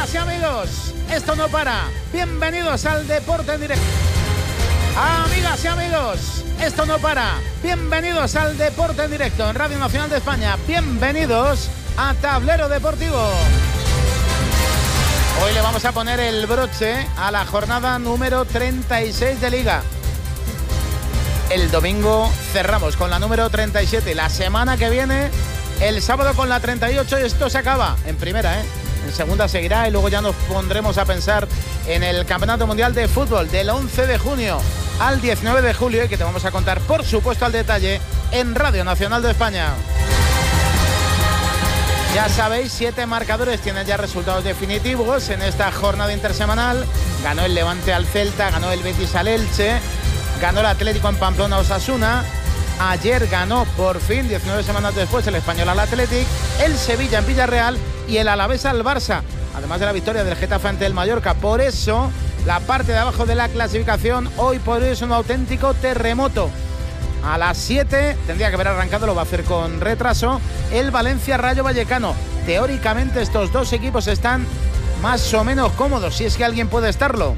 Amigas y amigos, esto no para. Bienvenidos al Deporte en Directo. Amigas y amigos, esto no para. Bienvenidos al Deporte en Directo en Radio Nacional de España. Bienvenidos a Tablero Deportivo. Hoy le vamos a poner el broche a la jornada número 36 de Liga. El domingo cerramos con la número 37. La semana que viene, el sábado con la 38, y esto se acaba en primera, En segunda seguirá y luego ya nos pondremos a pensar en el Campeonato Mundial de Fútbol del 11 de junio al 19 de julio y que te vamos a contar, por supuesto, al detalle en Radio Nacional de España. Ya sabéis, 7 marcadores tienen ya resultados definitivos en esta jornada intersemanal. Ganó el Levante al Celta, ganó el Betis al Elche, ganó el Atlético en Pamplona a Osasuna. Ayer ganó por fin, 19 semanas después, el Español al Athletic, el Sevilla en Villarreal y el Alavés al Barça, además de la victoria del Getafe ante el Mallorca. Por eso, la parte de abajo de la clasificación hoy por hoy es un auténtico terremoto. A las 7 tendría que haber arrancado, lo va a hacer con retraso, el Valencia-Rayo Vallecano. Teóricamente estos dos equipos están más o menos cómodos, si es que alguien puede estarlo.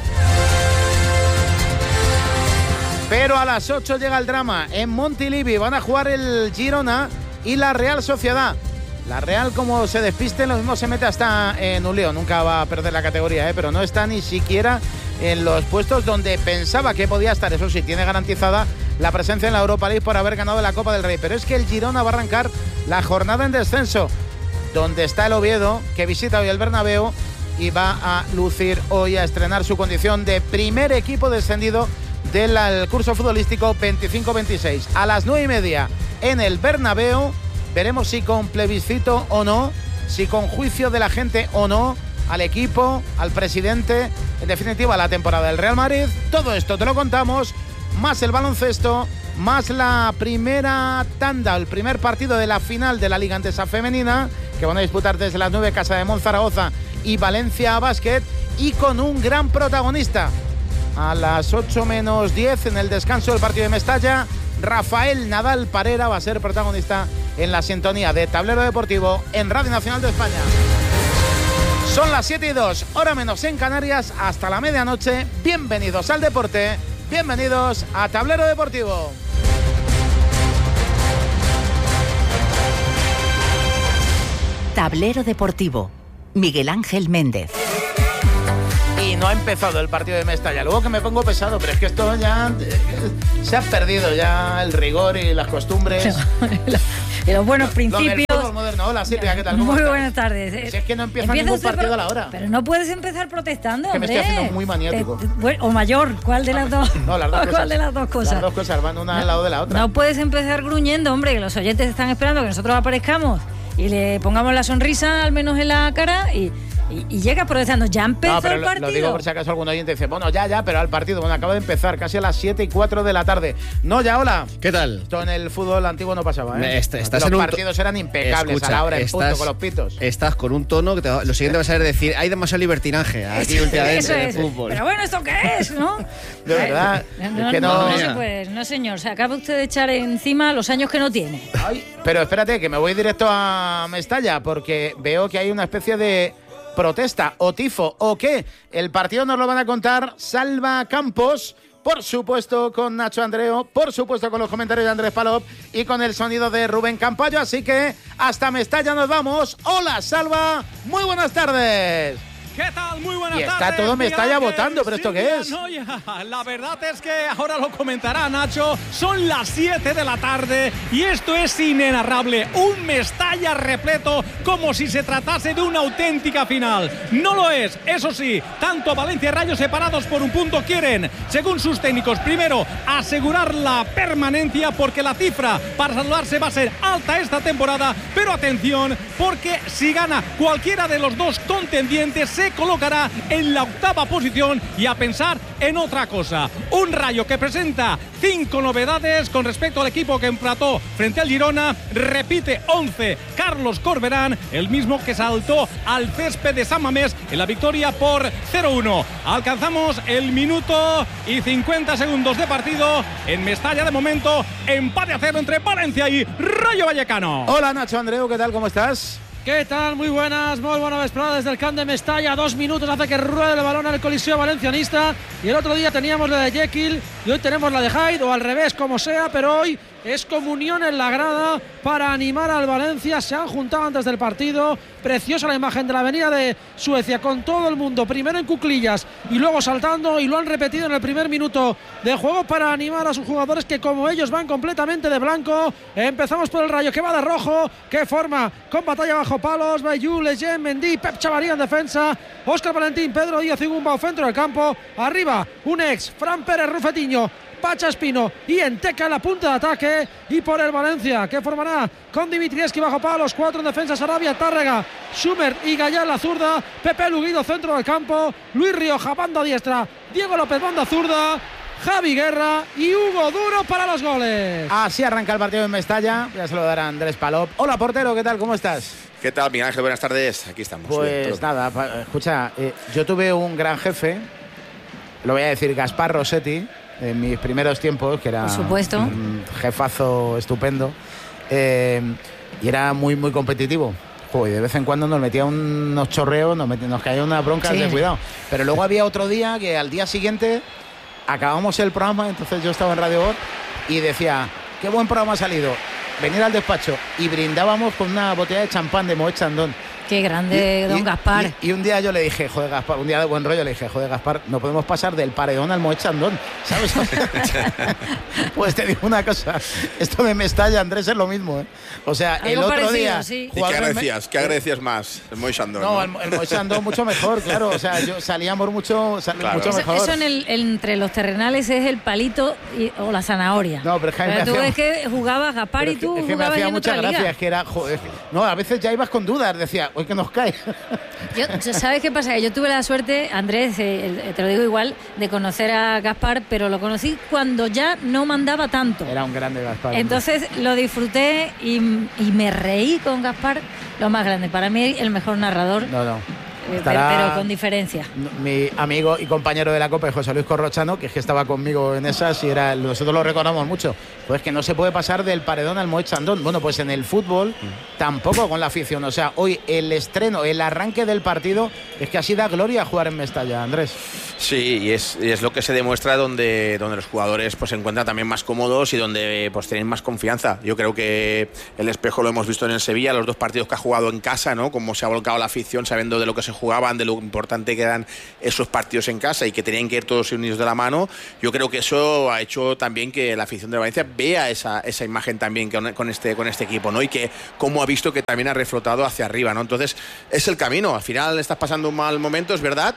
Pero a las 8 llega el drama. En Montilivi van a jugar el Girona y la Real Sociedad. La Real, como se despiste, lo mismo se mete hasta en un lío. Nunca va a perder la categoría, pero no está ni siquiera en los puestos donde pensaba que podía estar. Eso sí, tiene garantizada la presencia en la Europa League por haber ganado la Copa del Rey. Pero es que el Girona va a arrancar la jornada en descenso, donde está el Oviedo, que visita hoy el Bernabéu y va a lucir hoy, a estrenar su condición de primer equipo descendido del curso futbolístico 25-26. A las 9:30 en el Bernabéu veremos si con plebiscito o no, si con juicio de la gente o no, al equipo, al presidente, en definitiva a la temporada del Real Madrid. Todo esto te lo contamos, más el baloncesto, más la primera tanda, el primer partido de la final de la Liga Endesa Femenina, que van a disputar desde las 9 Casa de Monzaragoza y Valencia Basket, y con un gran protagonista. A las 8 menos 10 en el descanso del partido de Mestalla, Rafael Nadal Parera va a ser protagonista en la sintonía de Tablero Deportivo en Radio Nacional de España. Son las 7:02, hora menos en Canarias, hasta la medianoche. Bienvenidos al deporte, bienvenidos a Tablero Deportivo. Tablero Deportivo, Miguel Ángel Méndez. Y no ha empezado el partido de Mestalla. Luego que me pongo pesado, pero es que esto ya se ha perdido ya el rigor y las costumbres. Y los buenos principios. Lo moderno. Hola Silvia, ¿qué tal? Muy buenas tardes. Si es que no empieza ningún partido a la hora. Pero no puedes empezar protestando, que hombre. Me estoy haciendo muy maniático. O mayor, ¿cuál de las dos? No, las dos cosas. ¿Cuál de las dos cosas? Las dos cosas van una al lado de la otra. No puedes empezar gruñendo, hombre, que los oyentes están esperando que nosotros aparezcamos y le pongamos la sonrisa al menos en la cara y llega protestando. Ya empezó el partido. Lo digo por si acaso algún oyente dice, bueno, ya, pero al partido, bueno, acaba de empezar, casi a las 7:04 de la tarde. No, ya, hola. ¿Qué tal? Esto en el fútbol antiguo no pasaba, Estás los partidos eran impecables. Escucha, a la hora, en punto, con los pitos. Estás con un tono que lo siguiente vas a saber decir, hay demasiado libertinaje aquí últimamente en el fútbol. Pero bueno, ¿esto qué es, no? De verdad. No, señor, se acaba usted de echar encima los años que no tiene. Ay, pero espérate, que me voy directo a Mestalla, porque veo que hay una especie de protesta o tifo o qué. El partido nos lo van a contar Salva Campos, por supuesto con Nacho Andreo, por supuesto con los comentarios de Andrés Palop y con el sonido de Rubén Campayo. Así que hasta Mestalla nos vamos. Hola Salva, muy buenas tardes. ¿Qué tal? Muy buenas tardes. Y está todo Mestalla votando, ¿pero esto qué es? No, la verdad es que ahora lo comentará Nacho. Son las 7 de la tarde y esto es inenarrable. Un Mestalla repleto como si se tratase de una auténtica final. No lo es, eso sí. Tanto Valencia y Rayo separados por un punto quieren, según sus técnicos, primero asegurar la permanencia porque la cifra para salvarse va a ser alta esta temporada. Pero atención, porque si gana cualquiera de los dos contendientes se colocará en la 8ª posición y a pensar en otra cosa. Un Rayo que presenta 5 novedades con respecto al equipo que empató frente al Girona. Repite 11 Carlos Corberán, el mismo que saltó al césped de San Mamés en la victoria por 0-1. Alcanzamos el minuto y 50 segundos de partido. En Mestalla de momento empate a 0 entre Valencia y Rayo Vallecano. Hola Nacho Andreu, ¿qué tal? ¿Cómo estás? ¿Qué tal? Muy buenas, muy buena vesprada desde el Camp de Mestalla. 2 minutos hace que ruede el balón al Coliseo Valencianista. Y el otro día teníamos la de Jekyll y hoy tenemos la de Hyde, o al revés, como sea, pero hoy es comunión en la grada para animar al Valencia. Se han juntado antes del partido. Preciosa la imagen de la avenida de Suecia con todo el mundo, primero en cuclillas y luego saltando, y lo han repetido en el primer minuto de juego para animar a sus jugadores, que como ellos van completamente de blanco. Empezamos por el Rayo, que va de rojo, que forma con batalla bajo palos: Bayou, Lejeune, Mendy, Pep Chavaría en defensa, Óscar Valentín, Pedro Díaz y Gumbau centro del campo. Arriba un ex, Fran Pérez, Rufetiño, Pacha Espino y Enteca en la punta de ataque. Y por el Valencia, que formará con Dimitrievski bajo palos, 4 en defensa: Sarabia, Tárrega, Schumer y Gallán la zurda, Pepe Luguido centro del campo, Luis Rioja banda diestra, Diego López banda zurda, Javi Guerra y Hugo Duro para los goles. Así arranca el partido en Mestalla. Ya se lo dará Andrés Palop. Hola, portero, ¿qué tal? ¿Cómo estás? ¿Qué tal, Miguel Ángel? Buenas tardes. Aquí estamos. Pues nada, escucha, yo tuve un gran jefe, lo voy a decir, Gaspar Rossetti, en mis primeros tiempos, que era, por supuesto, un jefazo estupendo, y era muy, muy competitivo. Joder, de vez en cuando nos metía unos chorreos, nos caía una bronca, de cuidado. Pero luego había otro día que al día siguiente acabamos el programa, entonces yo estaba en Radio Gol y decía: qué buen programa ha salido, venir al despacho, y brindábamos con una botella de champán de Moet Chandon. Qué grande, don Gaspar. Y un día yo le dije: joder, Gaspar, un día de buen rollo le dije: joder, Gaspar, no podemos pasar del paredón al Moet Chandon, ¿sabes? Pues te digo una cosa, esto de Mestalla, Andrés, es lo mismo, ¿eh? O sea, el otro parecido, día... Sí. ¿Y qué agradecías más? ¿El Moet Chandon? No, el Moet Chandon mucho mejor, claro. O sea, salíamos mucho mejor. Eso entre los terrenales es el palito o la zanahoria. No, pero Jaime, tú ves que jugabas Gaspar y tú que me hacía mucha gracia, es que era... Joder, no, a veces ya ibas con dudas, decía: hoy que nos cae. ¿Sabes qué pasa? Yo tuve la suerte, Andrés, te lo digo igual, de conocer a Gaspar, pero lo conocí cuando ya no mandaba tanto. Era un grande Gaspar. Entonces lo disfruté y me reí con Gaspar, lo más grande. Para mí, el mejor narrador. No. Pero con diferencia. Mi amigo y compañero de la Copa, José Luis Corrochano, que es que estaba conmigo en esas, y nosotros lo recordamos mucho, pues que no se puede pasar del paredón al Moet Chandon. Bueno, pues en el fútbol tampoco con la afición. O sea, hoy el estreno, el arranque del partido, es que así da gloria jugar en Mestalla, Andrés. Sí, y es lo que se demuestra donde los jugadores pues se encuentran también más cómodos y donde pues tienen más confianza. Yo creo que el espejo lo hemos visto en el Sevilla, los 2 partidos que ha jugado en casa, ¿no? Cómo se ha volcado la afición sabiendo de lo que se jugaban, de lo importante que eran esos partidos en casa y que tenían que ir todos unidos de la mano. Yo creo que eso ha hecho también que la afición de Valencia vea esa imagen también con este equipo, ¿no? Y que como ha visto que también ha reflotado hacia arriba, ¿no? Entonces es el camino. Al final estás pasando un mal momento, es verdad.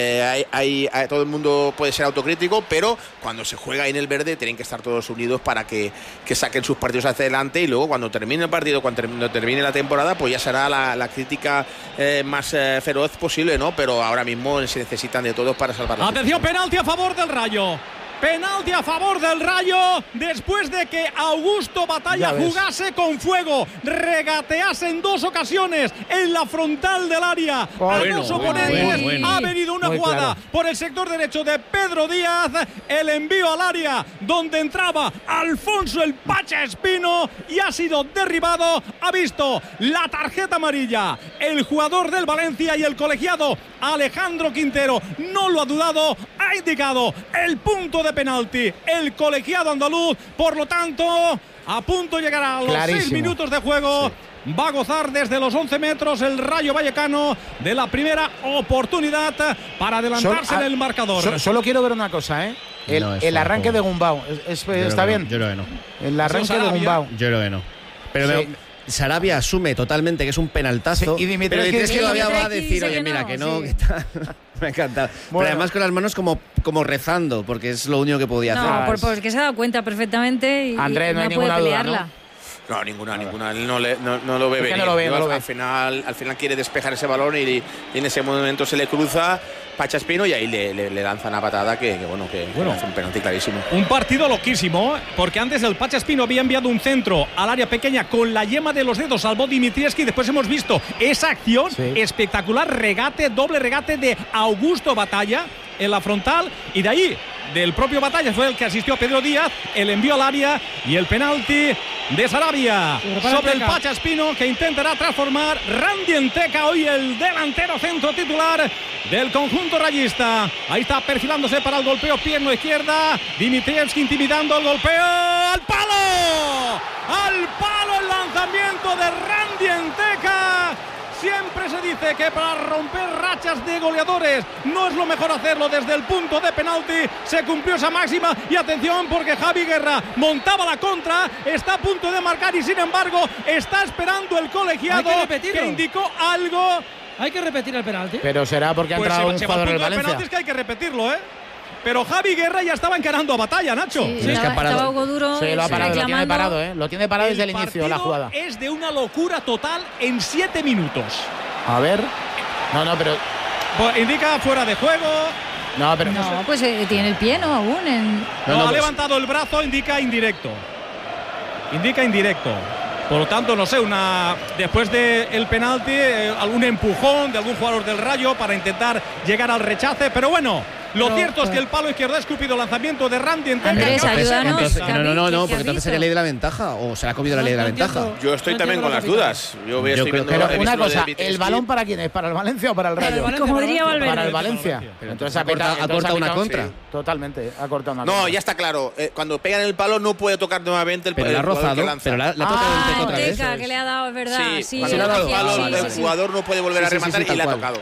Todo el mundo puede ser autocrítico, pero cuando se juega ahí en el verde tienen que estar todos unidos para que saquen sus partidos hacia adelante, y luego cuando termine el partido, cuando termine la temporada, pues ya será la crítica más feroz posible, ¿no? Pero ahora mismo se necesitan de todos para salvar la Atención, penalti a favor del Rayo. Penalti a favor del Rayo después de que Augusto Batalla jugase con fuego, regatease en 2 ocasiones en la frontal del área a 2 oponentes. Ha venido una jugada por el sector derecho de Pedro Díaz, el envío al área donde entraba Alfonso el Pacha Espino y ha sido derribado. Ha visto la tarjeta amarilla el jugador del Valencia y el colegiado Alejandro Quintero no lo ha dudado, ha indicado el punto de penalti el colegiado andaluz. Por lo tanto, a punto llegará a los 6 minutos de juego. Va a gozar desde los 11 metros el Rayo Vallecano de la primera oportunidad para adelantarse en el marcador. Solo quiero ver una cosa, ¿eh? El arranque de Gumbau. ¿Está bien? Yo creo que no. El arranque de Gumbau. Yo creo que no. Pero Sarabia asume totalmente que es un penaltazo. Y Dimitrievski todavía va a decir: oye, mira, que no, que está... Me ha encantado. Bueno. Pero además con las manos como rezando, porque es lo único que podía hacer. No, porque se ha dado cuenta perfectamente y Andrés, no hay ninguna duda, ¿no? No, ninguna. Él no lo ve venir. No lo ve. Al final quiere despejar ese balón y en ese momento se le cruza Pacha Espino y ahí le lanza una patada que hace un penalti clarísimo. Un partido loquísimo, porque antes el Pacha Espino había enviado un centro al área pequeña con la yema de los dedos, salvó Dimitrievski. Después hemos visto esa acción espectacular, doble regate de Augusto Batalla en la frontal, y de ahí del propio Batalla, fue el que asistió a Pedro Díaz, el envío al área y el penalti de Sarabia sobre el Pacha Espino, que intentará transformar Randy Enteca, hoy el delantero centro titular del conjunto rayista. Ahí está perfilándose para el golpeo, pierna izquierda, Dimitrievski intimidando el golpeo, ¡al palo! ¡Al palo el lanzamiento de Randy Enteca! Siempre se dice que para romper rachas de goleadores no es lo mejor hacerlo desde el punto de penalti. Se cumplió esa máxima y atención porque Javi Guerra montaba la contra, está a punto de marcar y sin embargo está esperando el colegiado que indicó algo. Hay que repetir el penalti. Pero será porque ha entrado un jugador del Valencia. Penalti es que hay que repetirlo, ¿eh? Pero Javi Guerra ya estaba encarando a Batalla, Nacho. Sí, estaba Hugo Duro. Sí, lo ha parado, lo tiene parado, ¿eh? Lo tiene parado desde el inicio de la jugada. Es de una locura total en 7 minutos. A ver. No, pero. Pues indica fuera de juego. No, pero. No, pues tiene el pie, ¿no? Aún. Ha levantado el brazo, indica indirecto. Indica indirecto. Por lo tanto, no sé, después del penalti, algún empujón de algún jugador del Rayo para intentar llegar al rechace. Pero bueno. Lo cierto es que el palo izquierdo ha escupido lanzamiento de Randy Enteca. Andrés, ayúdanos. No, porque entonces sería ley de la ventaja o se ha comido la ley de la ventaja. Yo estoy también con las dudas. Yo estoy viendo. Pero una cosa, ¿el balón para quién es? ¿Para el Valencia o para el Rayo? Como diría Valverde. Para el Valencia. Entonces ha cortado una contra. Sí, totalmente, ha cortado una contra. contra. No, ya está claro. Cuando pegan el palo no puede tocar nuevamente el palo. Pero la ha rozado, pero la ha tocado Enteca otra vez. Que le ha dado, es verdad. Sí, cuando le ha dado el palo, el jugador no puede volver a rematar y le ha tocado.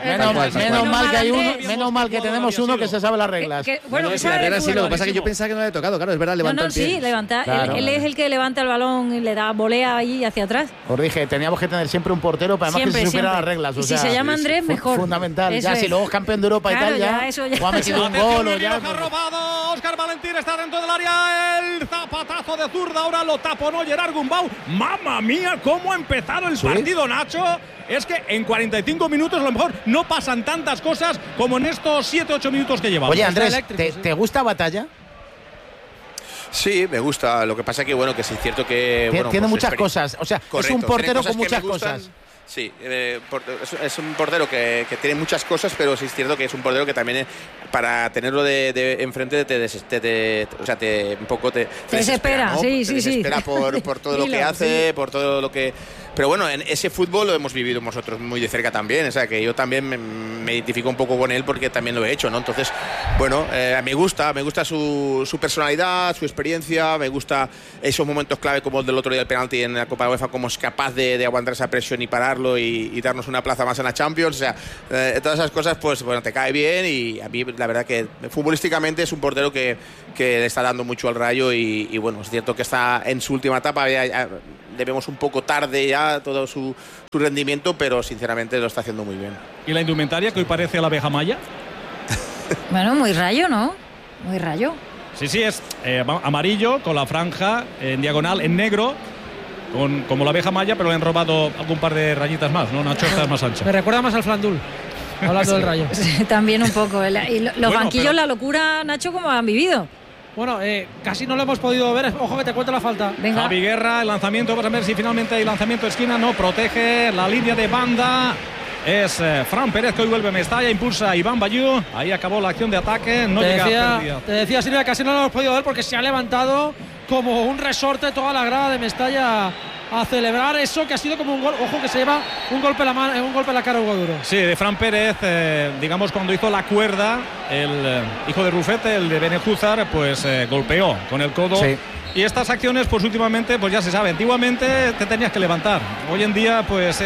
Menos mal que tenemos uno que se sabe las reglas. Bueno, sí, la regla sí, lo que pasa es que yo pensaba que no le había tocado, claro, es verdad, levanta el pie. Sí, levanta. Claro. Él es el que levanta el balón y le da volea ahí hacia atrás. Os dije, teníamos que tener siempre un portero para además que se supiera las reglas. Y si se llama Andrés, mejor. Fundamental. Ya, si luego es campeón de Europa y tal, ya. O ha metido un gol o ya. Ha robado Óscar Valentín, está dentro del área. El zapatazo de zurda, ahora lo taponó Gerard Gumbau. ¡Mamma mía! ¿Cómo ha empezado el partido, Nacho? Es que en 45 minutos a lo mejor no pasan tantas cosas como en estos 7-8 minutos que llevamos. Oye, Andrés, ¿te gusta Batalla? Sí, me gusta. Lo que pasa que, bueno, que sí es cierto que... Tiene muchas cosas. O sea, correcto, es un portero con muchas cosas. Sí, es un portero que tiene muchas cosas, pero sí es cierto que es un portero que también para tenerlo de enfrente te desespera, ¿no? Sí. Te desespera por todo lo que hace, por todo lo que... Pero bueno, en ese fútbol lo hemos vivido nosotros muy de cerca también, o sea que yo también me identifico un poco con él porque también lo he hecho, ¿no? Entonces, bueno, me gusta su personalidad, su experiencia, me gusta esos momentos clave como el del otro día del penalti en la Copa UEFA, como es capaz de aguantar esa presión y pararlo y darnos una plaza más en la Champions, o sea, todas esas cosas, pues bueno, te cae bien y a mí la verdad que futbolísticamente es un portero que le está dando mucho al Rayo y bueno, es cierto que está en su última etapa, ya debemos un poco tarde ya todo su rendimiento, pero sinceramente lo está haciendo muy bien. ¿Y la indumentaria que hoy parece a la abeja maya? Bueno, muy Rayo, ¿no? Muy Rayo. Sí, es amarillo con la franja en diagonal en negro, como la abeja maya, pero le han robado algún par de rayitas más, ¿no? Nacho, esta es más ancha. Me recuerda más al Flandul, hablando del Rayo. Sí, también un poco. Y los banquillos, la locura, Nacho, ¿cómo han vivido? Bueno, casi no lo hemos podido ver. Ojo que te cuento la falta. Venga. Javi Guerra, el lanzamiento. Vamos a ver si finalmente hay lanzamiento de esquina. No, protege la línea de banda. Es Fran Pérez que hoy vuelve Mestalla. Impulsa a Iván Bayú. Ahí acabó la acción de ataque. No llega. Te decía, Silvia, casi no lo hemos podido ver porque se ha levantado como un resorte toda la grada de Mestalla a celebrar eso que ha sido como un gol. Ojo que se lleva un golpe en la cara a Hugo Duro. Sí, de Fran Pérez, digamos cuando hizo la cuerda, el hijo de Rufete, el de Benejúzar, pues golpeó con el codo. Sí. Y estas acciones, pues últimamente, pues ya se sabe. Antiguamente te tenías que levantar. Hoy en día, pues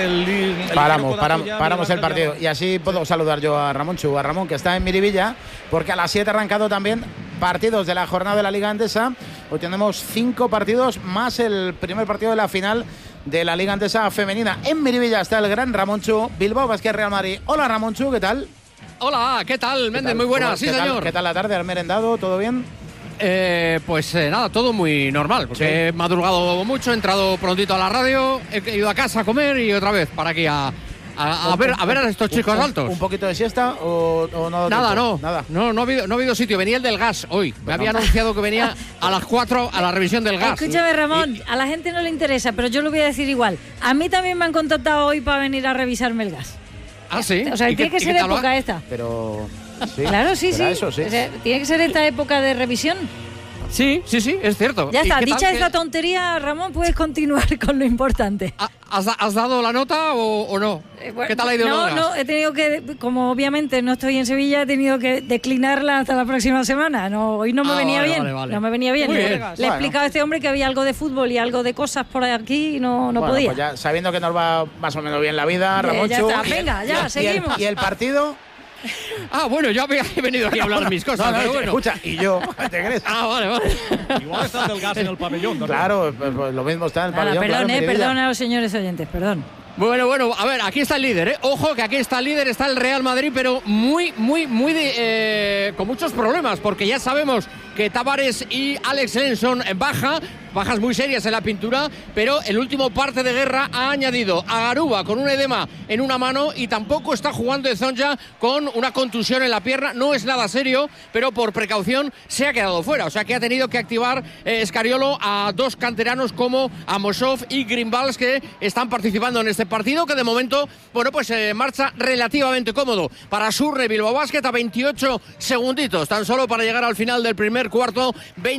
paramos el partido. Y así puedo saludar yo a Ramón, que está en Miribilla, porque a las 7 ha arrancado también partidos de la jornada de la Liga Endesa. Hoy tenemos 5 partidos más el primer partido de la final de la Liga Endesa femenina. En Miribilla está el gran Ramonchu, Bilbao Basket Real Madrid. Hola Ramonchu, ¿qué tal? Hola, ¿qué tal, Méndez? Muy buenas, sí señor. ¿Qué tal la tarde? ¿Has merendado? ¿Todo bien? Pues nada, todo muy normal, porque he madrugado mucho, he entrado prontito a la radio, he ido a casa a comer y otra vez para aquí a ver a estos chicos altos. ¿Un poquito de siesta o no? Nada, no ha habido sitio. Venía el del gas hoy. Me había anunciado que venía a las 4 a la revisión del gas. Escúchame, Ramón, a la gente no le interesa, pero yo lo voy a decir igual. A mí también me han contactado hoy para venir a revisarme el gas. Ah, sí. O sea, tiene que ser época esta. Pero Sí, claro, sí. Eso, sí. O sea, tiene que ser esta época de revisión. Sí, es cierto. Ya está, dicha esta tontería, Ramón, puedes continuar con lo importante. ¿Has dado la nota o no? Bueno, ¿Qué tal ha ido? No, he tenido que, como obviamente no estoy en Sevilla, he tenido que declinarla hasta la próxima semana. Hoy no me venía bien. Vale. No me venía bien. Le he explicado a este hombre que había algo de fútbol y algo de cosas por aquí y no podía. Pues ya sabiendo que nos va más o menos bien la vida, Ramón. Ya está, venga, ya, seguimos. ¿Y el partido? Bueno, yo he venido aquí a hablar de mis cosas. Pero bueno. Escucha, y yo, ¿te crees? Vale. Igual está el gas en el pabellón. Claro, pues lo mismo está en el pabellón. Perdón a los señores oyentes, perdón. Bueno, a ver, aquí está el líder, Ojo, que aquí está el líder, está el Real Madrid, pero muy con muchos problemas, porque ya sabemos que Tavares y Alex Lenson bajas muy serias en la pintura, pero el último parte de guerra ha añadido a Garuba con un edema en una mano y tampoco está jugando Zonja con una contusión en la pierna. No es nada serio, pero por precaución se ha quedado fuera. O sea que ha tenido que activar Scariolo a dos canteranos como Amosov y Greenwald, que están participando en este partido, que de momento, marcha relativamente cómodo para Surre Bilbao Basket a 28 segunditos, tan solo para llegar al final del primer cuarto.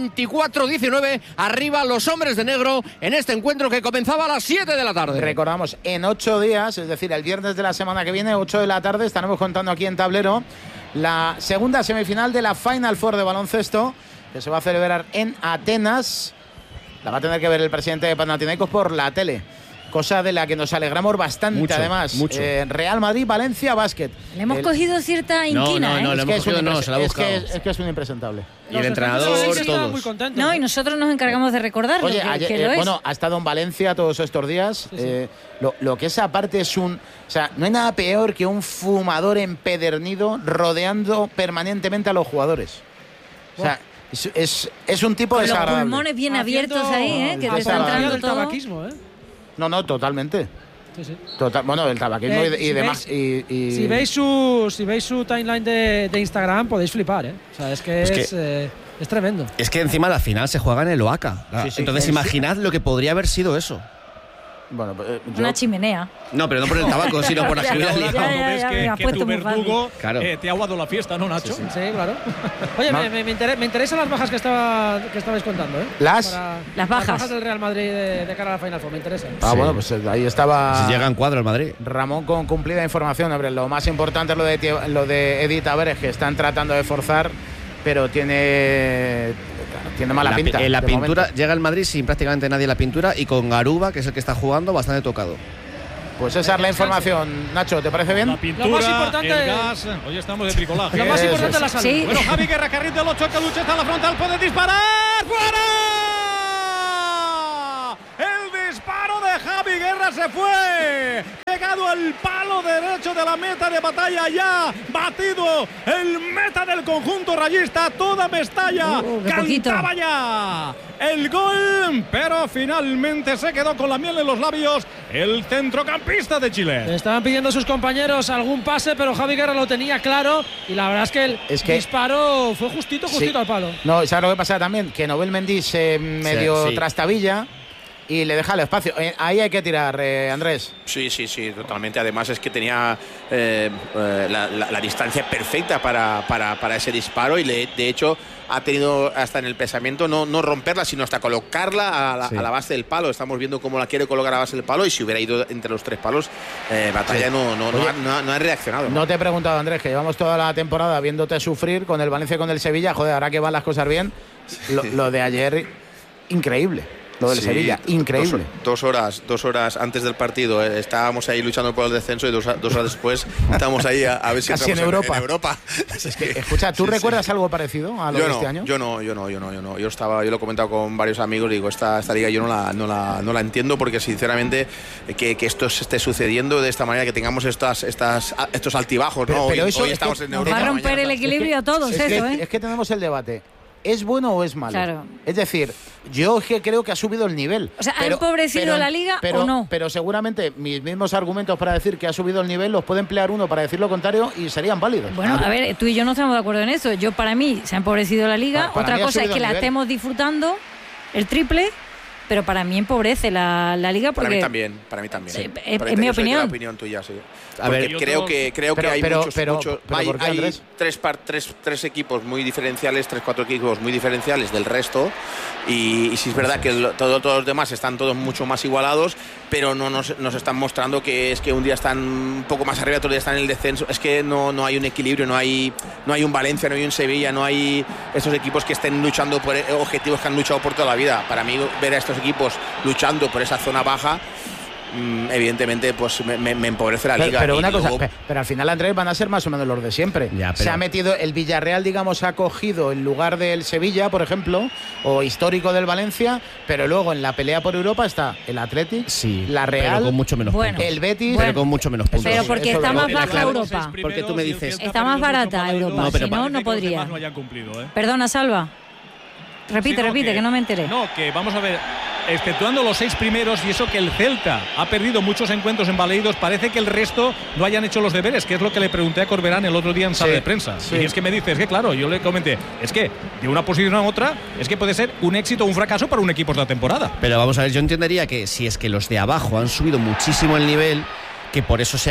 24-19, arriba los hombres de negro en este encuentro que comenzaba a las 7 de la tarde. Recordamos, en 8 días, es decir, el viernes de la semana que viene, 8 de la tarde, estaremos contando aquí en Tablero la segunda semifinal de la Final Four de baloncesto, que se va a celebrar en Atenas. La va a tener que ver el presidente de Panathinaikos por la tele, cosa de la que nos alegramos bastante, además. Real Madrid, Valencia, básquet. Le hemos cogido cierta inquina, No, es le que hemos cogido, no, se la ha buscado. Es que es un impresentable. Y el entrenador, todos. Muy contentos, No, y nosotros nos encargamos de recordarlo. Oye, que lo es. Ha estado en Valencia todos estos días. Lo que es aparte es o sea, no hay nada peor que un fumador empedernido rodeando permanentemente a los jugadores. O sea, es un tipo desagradable. Los pulmones bien abiertos ahí, que te está entrando el todo. tabaquismo, No, totalmente. Sí. El tabaquismo y demás. Si veis su timeline de Instagram, podéis flipar, O sea, es que es tremendo. Es que encima la final se juega en el Oaca. Entonces imaginad lo que podría haber sido eso. Bueno, una chimenea. No, pero no por el tabaco, sino por la que hubiera liado. Ves que tu verdugo te ha aguado la fiesta, ¿no, Nacho? Sí, claro. Oye, me interesan las bajas que estabais contando, Las bajas del Real Madrid de cara a la Final Four, me interesan. Bueno, pues ahí estaba. Si llega en cuadro el Madrid. Ramón con cumplida información. Hombre, lo más importante es lo de Edith Tavares, que están tratando de forzar, pero tiene mala pinta. En la pintura llega el Madrid sin prácticamente nadie en la pintura y con Garuba, que es el que está jugando, bastante tocado. Pues esa es la información. Nacho, ¿te parece bien? La pintura, lo más importante, el gas. Hoy estamos de bricolaje. Lo más importante es la salud. Sí. Bueno, Javi Guerra, carril del 8, que lucha, está en la frontal, puede disparar. ¡Fuera! El disparo de Javi Guerra se fue. Llegado al palo derecho de la meta de Batalla, ya batido el meta del conjunto rayista. Toda Mestalla cantaba ya el gol, pero finalmente se quedó con la miel en los labios el centrocampista de Chile. Le estaban pidiendo a sus compañeros algún pase, pero Javi Guerra lo tenía claro y la verdad es que el disparo fue justito al palo. No, ¿sabes lo que pasa también? Que Nobel Mendy se medio trastabilla y le deja el espacio. Ahí hay que tirar, Andrés. Sí, totalmente. Además es que tenía la distancia perfecta para ese disparo y de hecho ha tenido hasta en el pensamiento no romperla, sino hasta colocarla a la base del palo. Estamos viendo cómo la quiere colocar a la base del palo y si hubiera ido entre los tres palos, Batalla no ha reaccionado. No te he preguntado, Andrés, que llevamos toda la temporada viéndote sufrir con el Valencia y con el Sevilla. Joder, ahora que van las cosas bien, lo de ayer, increíble. Lo del Sevilla, increíble. 2 horas antes del partido estábamos ahí luchando por el descenso y dos horas después estábamos ahí a ver si casi entramos en Europa. Es que, escucha, ¿tú recuerdas algo parecido a lo de este año? Yo no. Yo lo he comentado con varios amigos, digo, esta liga yo no la entiendo, porque sinceramente que esto esté sucediendo de esta manera, que tengamos estos altibajos, pero, ¿no? Pero hoy estamos en Europa. Va a romper el equilibrio a todos es que tenemos el debate. ¿Es bueno o es malo? Claro. Es decir, yo creo que ha subido el nivel. O sea, ¿ha empobrecido la liga o no? Pero seguramente mis mismos argumentos para decir que ha subido el nivel los puede emplear uno para decir lo contrario y serían válidos. Bueno, a ver, tú y yo no estamos de acuerdo en eso. Para mí se ha empobrecido la liga. Para otra cosa es que la estemos disfrutando el triple pero para mí empobrece la liga porque... Para mí también. Sí, es mi opinión. La opinión tuya, sí. A ver, creo que hay hay tres equipos muy diferenciales, 3-4 equipos muy diferenciales del resto, y sí es verdad que todos los demás están todos mucho más igualados, pero no nos están mostrando que es que un día están un poco más arriba, otro día están en el descenso. Es que no hay un equilibrio, no hay un Valencia, no hay un Sevilla, no hay estos equipos que estén luchando por objetivos que han luchado por toda la vida. Para mí, ver a estos equipos luchando por esa zona baja, evidentemente pues me empobrece la liga. Pero una cosa, pero al final, Andrés, van a ser más o menos los de siempre. Se ha metido el Villarreal, digamos, ha cogido el lugar del Sevilla, por ejemplo, o histórico del Valencia, pero luego en la pelea por Europa está el Athletic, la Real, pero con mucho menos puntos. El Betis, pero con mucho menos puntos. Pero porque está más baja Europa. Porque tú me dices, está más barata Europa, si no podría. Perdona, Salva. Repite, que no me enteré. No, que vamos a ver, exceptuando los 6 primeros, y eso que el Celta ha perdido muchos encuentros en Baleidos, parece que el resto no hayan hecho los deberes, que es lo que le pregunté a Corberán el otro día en sala de prensa. Y es que me dice, es que claro, yo le comenté, es que de una posición a otra, es que puede ser un éxito o un fracaso para un equipo de la temporada. Pero vamos a ver, yo entendería que si es que los de abajo han subido muchísimo el nivel, que por eso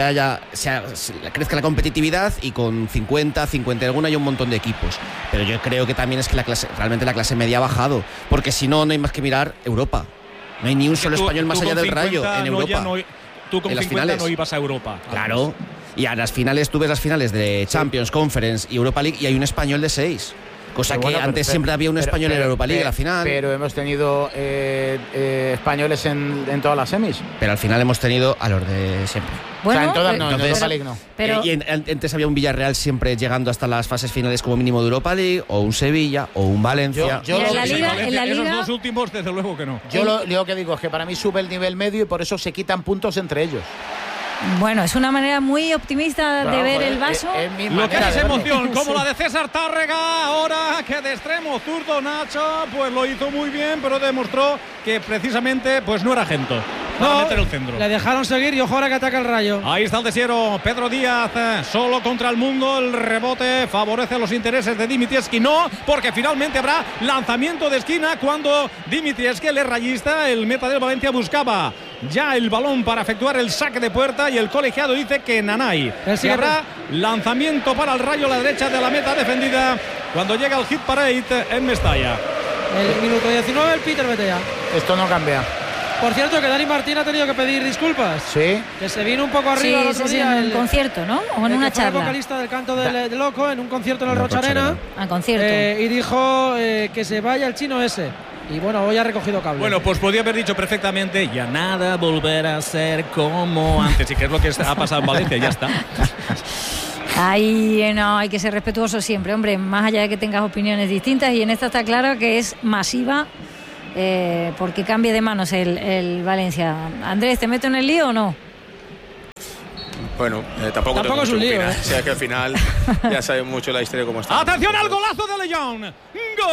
crezca la competitividad, y con 50 alguna hay un montón de equipos. Pero yo creo que también es que realmente la clase media ha bajado, porque si no hay más que mirar Europa. No hay ni un solo español más allá del Rayo en Europa. Tú con 50 no ibas a Europa. Claro. Y a las finales, tú ves las finales de Champions, Conference y Europa League, y hay un español de 6. Cosa que antes siempre había un español en Europa League, la final. Pero hemos tenido españoles en todas las semis. Pero al final hemos tenido a los de siempre. Bueno, o sea, en todas no, en Europa League no. Pero, y antes había un Villarreal siempre llegando hasta las fases finales como mínimo de Europa League, o un Sevilla, o un Valencia. En la Liga, esos dos últimos, desde luego que no. Yo lo que digo es que para mí sube el nivel medio y por eso se quitan puntos entre ellos. Bueno, es una manera muy optimista de ver el vaso. Lo que es emoción, como la de César Tárrega, ahora que de extremo zurdo Nacho, pues lo hizo muy bien, pero demostró que precisamente pues no era Gento. Para meter el centro. Le dejaron seguir y ojo ahora que ataca el Rayo. Ahí está el desierto, Pedro Díaz, solo contra el mundo, el rebote favorece los intereses de Dimitrievski, no, porque finalmente habrá lanzamiento de esquina cuando Dimitrievski, el rayista, el meta del Valencia, buscaba ya el balón para efectuar el saque de puerta, y el colegiado dice que Nanay. Y habrá lanzamiento para el Rayo a la derecha de la meta defendida cuando llega el hit parade en Mestalla. El minuto 19, el Peter Betea. Esto no cambia. Por cierto, que Dani Martín ha tenido que pedir disculpas. Sí. Que se vino un poco arriba el otro día. En un concierto, ¿no? O en una charla. Fue vocalista del Canto de Loco en un concierto en el Rocha Arena. Concierto. Y dijo que se vaya el chino ese. Y bueno, hoy ha recogido cable. Bueno, pues podía haber dicho perfectamente, ya nada volverá a ser como antes. Y que es lo que ha pasado en Valencia, ya está. Hay que ser respetuoso siempre, hombre, más allá de que tengas opiniones distintas, y en esta está claro que es masiva, porque cambie de manos el Valencia. Andrés, ¿te meto en el lío o no? Bueno, tampoco es un lío, O sea que al final ya saben mucho la historia cómo está. ¡Atención al golazo de León! ¡Gol!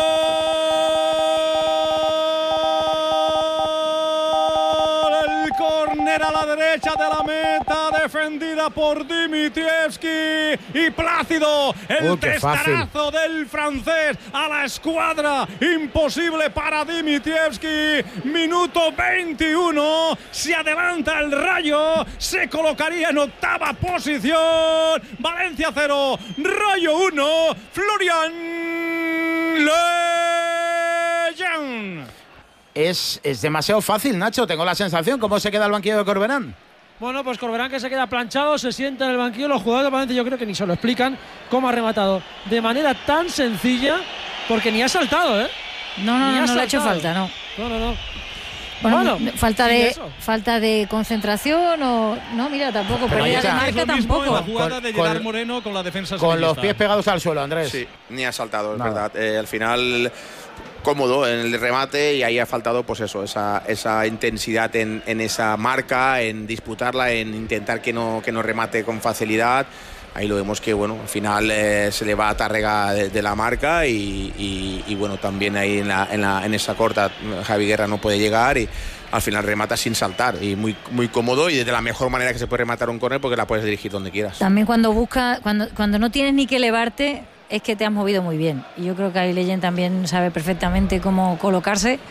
El córner a la derecha de la meta, defendida por Dimitrievski, y Plácido, el testarazo del francés a la escuadra. Imposible para Dimitrievski. Minuto 21. Se adelanta el Rayo. Se colocaría en octava posición. Valencia 0, Rayo 1. Florian Lejean. Es demasiado fácil, Nacho. Tengo la sensación. ¿Cómo se queda el banquillo de Corberán? Bueno, pues Corberán, que se queda planchado, se sienta en el banquillo. Los jugadores de Valencia yo creo que ni se lo explican cómo ha rematado de manera tan sencilla, porque ni ha saltado, ¿eh? No le ha hecho falta, no. No. Bueno, falta de concentración o no, mira, tampoco, pero ya de marca tampoco. La jugada de Gerard Moreno con la defensa con los pies pegados al suelo, Andrés. Sí, ni ha saltado, es verdad. Al final cómodo en el remate, y ahí ha faltado pues eso, esa intensidad en esa marca, en disputarla, en intentar que no remate con facilidad. Ahí lo vemos que bueno, al final se le va a Tárrega de la marca, y bueno, también ahí en esa corta Javi Guerra no puede llegar, y al final remata sin saltar, y muy, muy cómodo, y de la mejor manera que se puede rematar un córner, porque la puedes dirigir donde quieras. También cuando no tienes ni que elevarte, es que te has movido muy bien, y yo creo que ahí Leyen también sabe perfectamente cómo colocarse,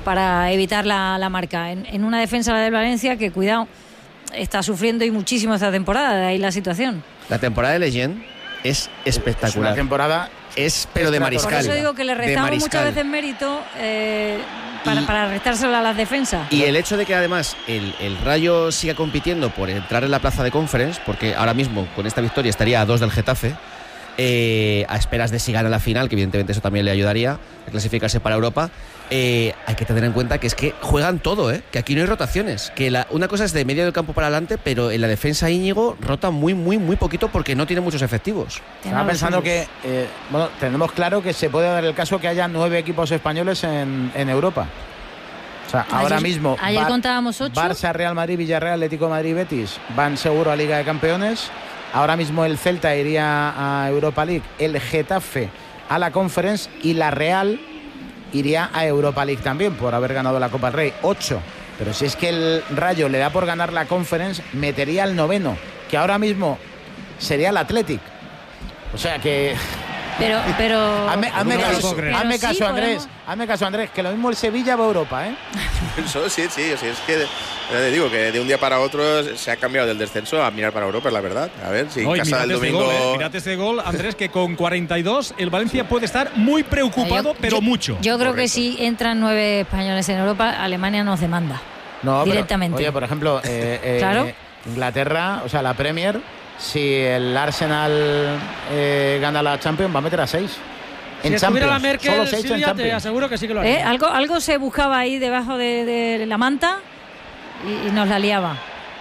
para evitar la marca. En una defensa, la del Valencia, que cuidado, está sufriendo y muchísimo esta temporada, de ahí la situación. La temporada de Leyen es espectacular. Es una temporada... pero de mariscal. Por eso digo que le restamos muchas veces mérito para restárselo a las defensas. Y el hecho de que además el Rayo siga compitiendo por entrar en la plaza de Conference, porque ahora mismo con esta victoria estaría a 2 del Getafe, a esperas de si gana la final, que evidentemente eso también le ayudaría a clasificarse para Europa. Hay que tener en cuenta que es que juegan todo, que aquí no hay rotaciones, que una cosa es de medio del campo para adelante, pero en la defensa Íñigo rota muy poquito porque no tiene muchos efectivos. Estaba pensando que tenemos claro que se puede dar el caso que haya 9 equipos españoles en Europa. O sea, ahora mismo ayer contábamos 8. Barça, Real Madrid, Villarreal, Atlético de Madrid, Betis van seguro a Liga de Campeones. Ahora mismo el Celta iría a Europa League, el Getafe a la Conference y la Real iría a Europa League también por haber ganado la Copa del Rey. 8. Pero si es que el Rayo le da por ganar la Conference, metería al 9º, que ahora mismo sería el Athletic. O sea que... Pero hazme caso, Andrés. Hazme caso, Andrés, que lo mismo el Sevilla va a Europa, ¿eh? Eso sí, es que te digo que de un día para otro se ha cambiado del descenso a mirar para Europa, es la verdad. A ver si en casa del domingo. Mirad ese gol, Andrés, que con 42 el Valencia puede estar muy preocupado, pero mucho. Yo creo que si entran 9 españoles en Europa, Alemania nos demanda. No, directamente. Pero, oye, por ejemplo, claro. Inglaterra, o sea, la Premier, si el Arsenal gana la Champions, va a meter a 6. Si estuviera la Merkel, solo 6 Silvia, te aseguro que sí que lo haría. Algo se buscaba ahí debajo de la manta y nos la liaba.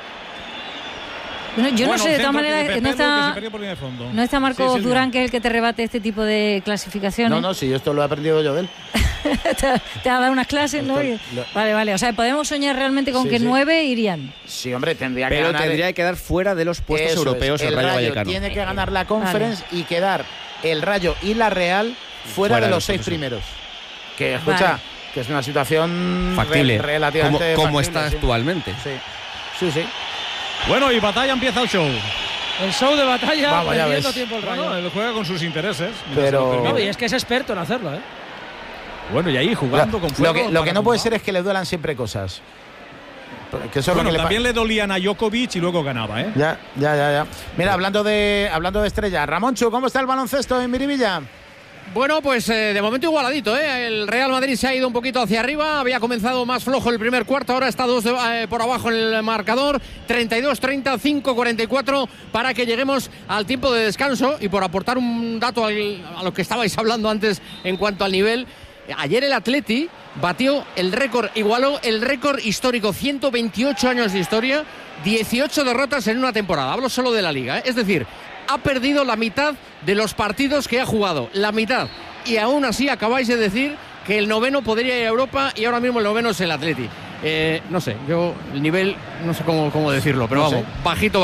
Yo no sé, de todas maneras, no está Marcos Durán, que es el que te rebate este tipo de clasificaciones. No, si esto lo he aprendido yo de él. te ha dado unas clases, ¿no? Vale. O sea, podemos soñar realmente con que 9 irían. Sí, hombre, tendría que quedar fuera de los puestos europeos el Rayo Vallecano. Tiene que ganar la Conference y quedar el Rayo y la Real fuera de los 6 primeros. Que, escucha, que es una situación factible, relativamente como factible, está actualmente. Sí. Bueno, y Batalla empieza el show. El show de Batalla, vamos, perdiendo tiempo el Rayo. Bueno, él juega con sus intereses. Pero... No, y es que es experto en hacerlo, ¿eh? Bueno, y ahí jugando con fuego. Lo que no puede ser es que le duelan siempre cosas. Que eso bueno, también le dolían a Djokovic y luego ganaba, ¿eh? Ya. Mira, hablando de estrella, Ramonchu, ¿cómo está el baloncesto en Miribilla? Bueno, pues de momento igualadito, ¿eh? El Real Madrid se ha ido un poquito hacia arriba, había comenzado más flojo el primer cuarto, ahora está 2 por abajo en el marcador, 32-30, 5-44 para que lleguemos al tiempo de descanso. Y por aportar un dato a lo que estabais hablando antes en cuanto al nivel, ayer el Atleti batió el récord, igualó el récord histórico, 128 años de historia, 18 derrotas en una temporada, hablo solo de la Liga, ¿eh? Es decir, ha perdido la mitad de los partidos que ha jugado, la mitad. Y aún así acabáis de decir que el 9º podría ir a Europa y ahora mismo el 9º es el Atleti. No sé, yo el nivel, no sé cómo decirlo, pero vamos, bajito.